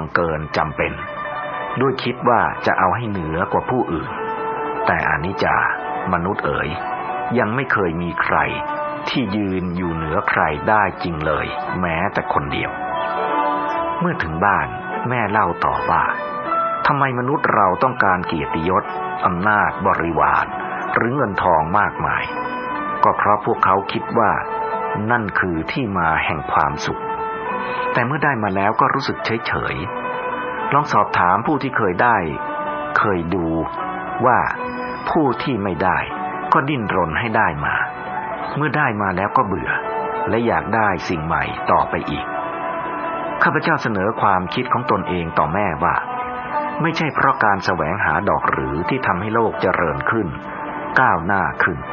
เกินจำเป็นด้วยคิดว่าจะเอาให้เหนือกว่าผู้อื่นแต่อานิจจามนุษย์เอ๋ยยังไม่เคยมีใครที่ยืนอยู่เหนือใครได้จริงเลยแม้แต่คนเดียวเมื่อถึงบ้านแม่เล่าต่อว่าทำไมมนุษย์เราต้องการเกียรติยศอำนาจบริวารหรือเงินทองมากมายก็เพราะพวกเขาคิดว่านั่นคือที่มาแห่งความสุขแต่เมื่อได้มาแล้วก็รู้สึกเฉยๆลองสอบถามผู้ที่เคยดูว่าผู้ที่ไม่ได้ก็ดิ้นรนให้ได้มาเมื่อได้มาแล้วก็เบื่อและอยากได้สิ่งใหม่ต่อไปอีกข้าพเจ้าเสนอความคิดของตนเองต่อแม่ว่าไม่ใช่เพราะการแสวงหาดอกหรือที่ทำให้โลกเจริญขึ้นก้าวหน้าขึ้น